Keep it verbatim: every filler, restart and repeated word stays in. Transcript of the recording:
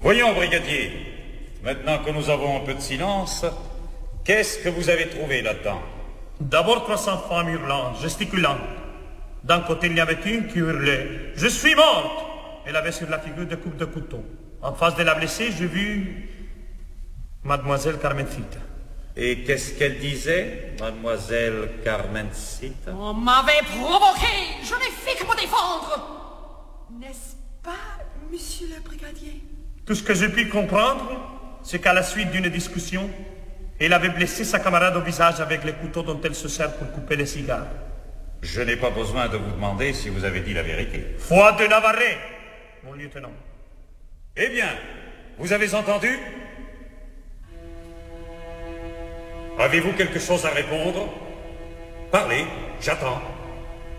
Voyons, brigadier, maintenant que nous avons un peu de silence, qu'est-ce que vous avez trouvé là-dedans? D'abord trois cents femmes hurlantes, gesticulantes. D'un côté, il y avait une qui hurlait « Je suis morte !» Elle avait sur la figure des coupes de couteau. En face de la blessée, j'ai vu Mademoiselle Carmencita. Et qu'est-ce qu'elle disait, Mademoiselle Carmencita? On m'avait provoqué, je n'ai fait que me défendre. N'est-ce pas, monsieur le brigadier? Tout ce que j'ai pu comprendre, c'est qu'à la suite d'une discussion, elle avait blessé sa camarade au visage avec les couteaux dont elle se sert pour couper les cigares. Je n'ai pas besoin de vous demander si vous avez dit la vérité. Foi de Navarre, mon lieutenant. Eh bien, vous avez entendu? Avez-vous quelque chose à répondre? Parlez, j'attends.